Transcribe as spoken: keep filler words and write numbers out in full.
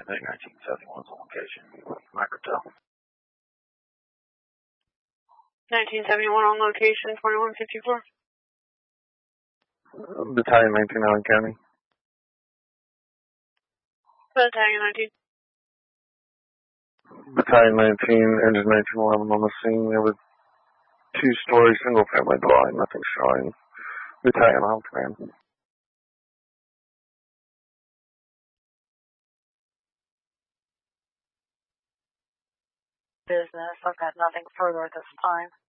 think nineteen seventy-one's on location. Microtel. nineteen seventy-one on location, twenty-one fifty-four. Battalion nineteen, Allen County. Battalion nineteen. Battalion nineteen, Engine nineteen eleven on the scene. There were two-story single-family dwelling, nothing showing. Battalion on command. Business. I've got nothing further at this time.